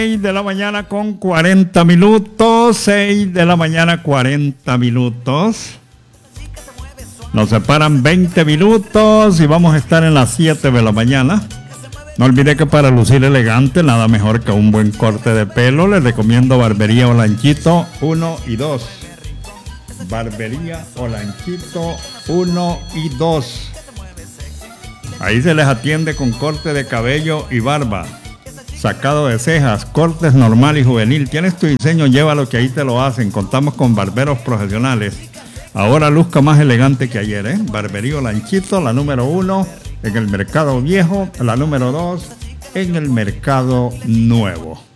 6 de la mañana con 40 minutos. 6 de la mañana 40 minutos. Nos separan 20 minutos y vamos a estar en las 7 de la mañana. No olvide que para lucir elegante, nada mejor que un buen corte de pelo. Les recomiendo Barbería Olanchito 1 y 2. Barbería Olanchito 1 y 2. Ahí se les atiende con corte de cabello y barba, sacado de cejas, cortes normal y juvenil. Tienes tu diseño, llévalo que ahí te lo hacen. Contamos con barberos profesionales. Ahora luzca más elegante que ayer, ¿eh? Barbería Olanchito, la número 1 en el Mercado Viejo, la número 2 en el Mercado Nuevo.